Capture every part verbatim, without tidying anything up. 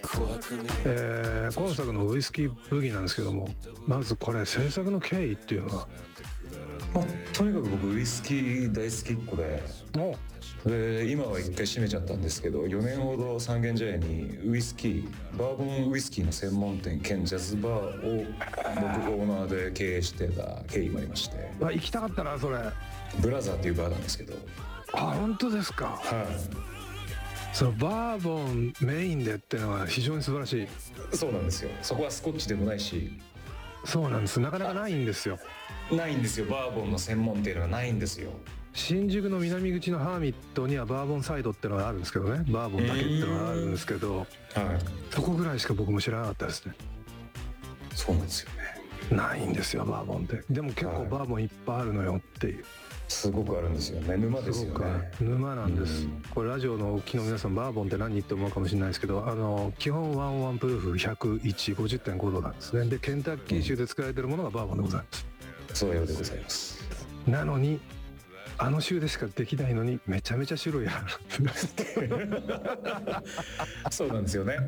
えー、今作のウイスキーブギなんですけども、まずこれ制作の経緯っていうのは、 まあ、とにかく僕ウイスキー大好きっ子で、で今は一回閉めちゃったんですけど、よねんほど三軒茶屋にウイスキーバーボンウイスキーの専門店兼ジャズバーを僕オーナーで経営してた経緯もありまして、 あ、行きたかったなそれ。 ブラザーっていうバーなんですけど。 あ、本当ですか。 はい、 そのバーボンメインでっていうのは非常に素晴らしい。 そうなんですよ。そこはスコッチでもないし。 そうなんです、なかなかないんですよ。 ないんですよ、バーボンの専門店がないんですよ。 新宿の南口のハーミットにはバーボンサイドってのがあるんですけどね、バーボンだけってのがあるんですけど、はい、そこぐらいしか僕も知らなかったですね。 そうなんですよね、ないんですよバーボンって。でも結構バーボンいっぱいあるのよっていう、 すごくあるんですよね。沼ですよね。 沼なんです。これラジオのお聞きの皆さん、バーボンって何って思うかもしれないですけど、あの基本ワンワンプルーフひゃくいち、ごじゅってんごどなんですね。でケンタッキー州で作られてるものがバーボンでございます。 そういうようでございます。 なのにあの州でしかできないのにめちゃめちゃ種類あるそうなんですよね。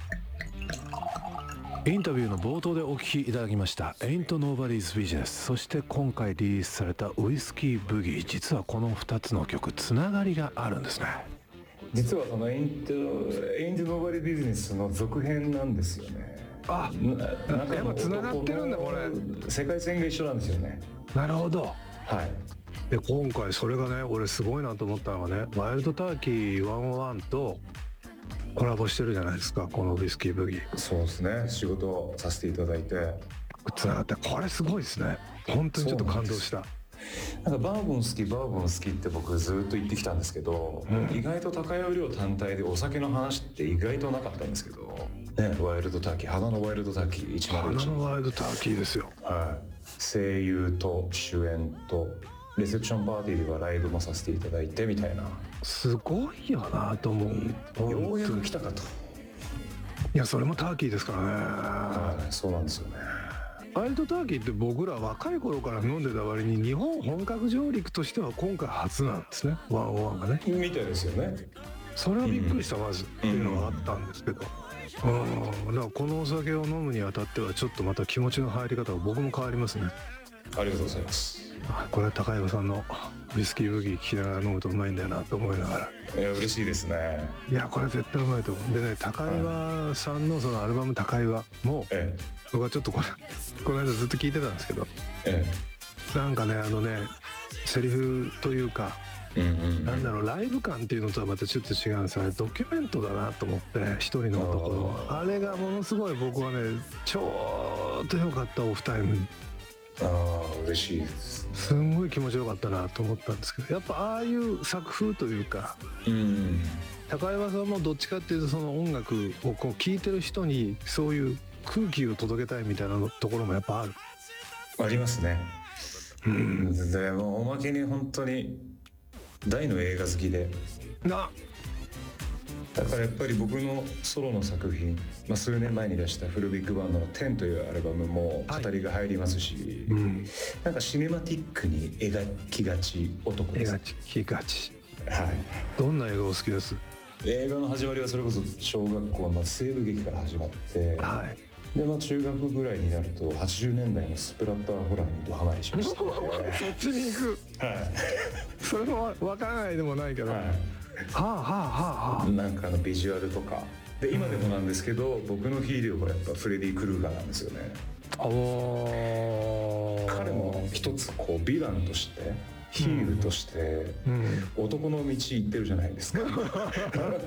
インタビューの冒頭でお聞きいただきました「Ain't Nobody's Business」、そして今回リリースされた「ウイスキーブギー」、実はこのふたつの曲つながりがあるんですね。 実はその「Ain't Nobody's Business」の続編なんですよね。 あ、なんかやっぱつながってるんだこれ。 世界線が一緒なんですよね。 なるほど。 はい。 で今回それがね、俺すごいなと思ったのがね、ワイルドターキーひゃくじゅういちとコラボしてるじゃないですか、このウイスキーブギー。 そうですね、仕事をさせていただいてつながって、これすごいですね。本当にちょっと感動した。 なんかバーボン好きバーボン好きって僕ずっと言ってきたんですけど、うん、意外と高湯量単体でお酒の話って意外となかったんですけど、ね、ワイルドターキー、花のワイルドターキーいちまるいち、 花のワイルドターキーですよ。 はい、声優と主演とレセプションパーティーではライブもさせていただいてみたいな、 すごいよなと思う、 うん、ようやく来たかと。 いや、それもターキーですからね。 はい、そうなんですよね。 ワイルドターキーって僕ら若い頃から飲んでた割に日本本格上陸としては今回初なんですね、ワンオワンがね。 みたいですよね。 それはびっくりした、まずっていうのがあったんですけど、うん、だからこのお酒を飲むにあたってはちょっとまた気持ちの入り方が僕も変わりますね。 ありがとうございます。 これは高山さんのウイスキーブギー聞きながら飲むとうまいんだよなと思いながら、 いや嬉しいですね。 いやこれ絶対うまいと思う。でね、高岩さんのそのアルバム高岩も、ええ、僕はちょっとこれこの間ずっと聞いてたんですけど、ええ、なんかね、あのねセリフというか、うんうんうん、なんだろう、ライブ感っていうのとはまたちょっと違うんですよね。ドキュメントだなと思って、一人の男の あ, あれがものすごい僕はねちょうどよかった、オフタイムに。 ああ嬉しいです。 すんごい気持ちよかったなと思ったんですけど、やっぱああいう作風というか、うん、高岩さんもどっちかっていうとその音楽をこう聴いてる人にそういう空気を届けたいみたいなところもやっぱある。 ありますね。うん、でもおまけに本当に大の映画好きでな、だからやっぱり僕のソロの作品、まあ、数年前に出したフルビッグバンドのテンというアルバムも語りが入りますし、はい、うん、なんかシネマティックに描きがち男です。 描きがち、 はい。 どんな映画お好きです？ 映画の始まりはそれこそ小学校の西部劇から始まって、はい、でまあ中学ぐらいになるとはちじゅうねんだいのスプラッターホラーにドハマりしました、ね、 そっちに行く、はい、それも分からないでもないけど、はい、はあはあはあはあ、 なんかあのビジュアルとかで今でもなんですけど、うん、僕のヒーローはやっぱフレディ・クルーガーなんですよね。あ彼も一つこうヴィランとしてヒールとして男の道行ってるじゃないですか、うん、